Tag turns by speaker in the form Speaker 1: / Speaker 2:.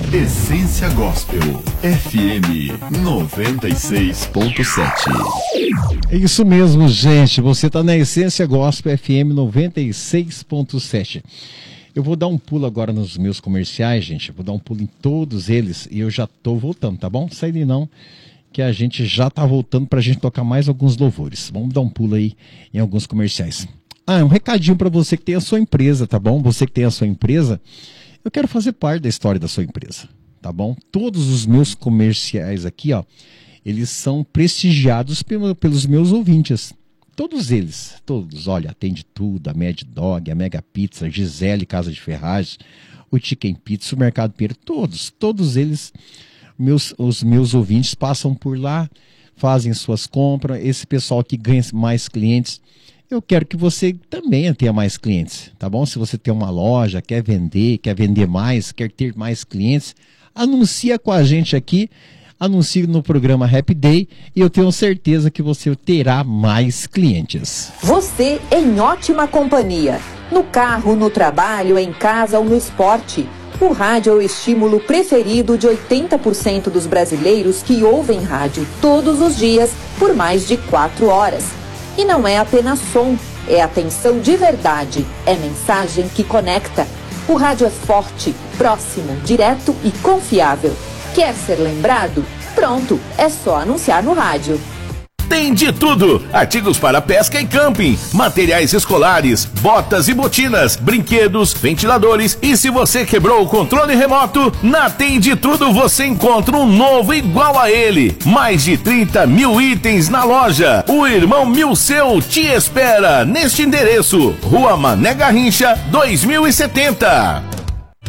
Speaker 1: Essência Gospel FM 96.7.
Speaker 2: É isso mesmo, gente. Você está na Essência Gospel FM 96.7. Eu vou dar um pulo agora nos meus comerciais, gente. Vou dar um pulo em todos eles e eu já estou voltando, tá bom? Sai daí não, que a gente já está voltando para a gente tocar mais alguns louvores. Vamos dar um pulo aí em alguns comerciais. Um recadinho para você que tem a sua empresa, tá bom? Você que tem a sua empresa, eu quero fazer parte da história da sua empresa, tá bom? Todos os meus comerciais aqui, ó, eles são prestigiados pelos meus ouvintes. Todos eles, todos. Olha, Atende Tudo, a Mad Dog, a Mega Pizza, Gisele Casa de Ferragens, o Chicken Pizza, o Mercado Pinheiro, todos eles, os meus ouvintes passam por lá, fazem suas compras. Esse pessoal que ganha mais clientes, eu quero que você também tenha mais clientes, tá bom? Se você tem uma loja, quer vender mais, quer ter mais clientes, anuncia com a gente aqui, anuncie no programa Happy Day e eu tenho certeza que você terá mais clientes.
Speaker 3: Você em ótima companhia, no carro, no trabalho, em casa ou no esporte. O rádio é o estímulo preferido de 80% dos brasileiros que ouvem rádio todos os dias por mais de 4 horas. E não é apenas som, é atenção de verdade, é mensagem que conecta. O rádio é forte, próximo, direto e confiável. Quer ser lembrado? Pronto, é só anunciar no rádio.
Speaker 4: Tem de tudo: artigos para pesca e camping, materiais escolares, botas e botinas, brinquedos, ventiladores. E se você quebrou o controle remoto, na Tem de Tudo você encontra um novo igual a ele. Mais de 30 mil itens na loja. O irmão Milceu te espera neste endereço: Rua Mané Garrincha 2070.